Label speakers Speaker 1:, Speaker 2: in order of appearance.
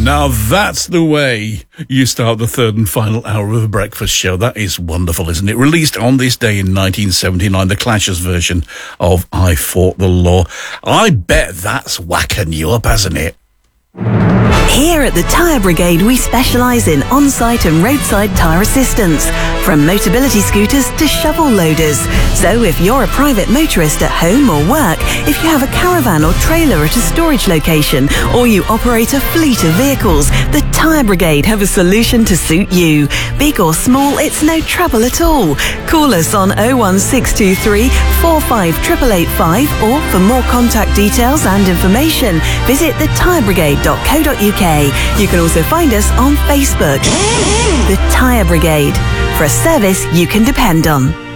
Speaker 1: Now that's the way you start the third and final hour of the breakfast show. That is wonderful, isn't it? Released on this day in 1979, the Clash's version of I Fought the Law. I bet that's whacking you up, hasn't it?
Speaker 2: Here at the Tyre Brigade, we specialise in on-site and roadside tyre assistance, from Motability scooters to shovel loaders. So if you're a private motorist at home or work, if you have a caravan or trailer at a storage location, or you operate a fleet of vehicles, the Tyre Brigade have a solution to suit you. Big or small, it's no trouble at all. Call us on 01623 458885, or for more contact details and information, visit thetyrebrigade.co.uk. You can also find us on Facebook. The Tyre Brigade, for a service you can depend on.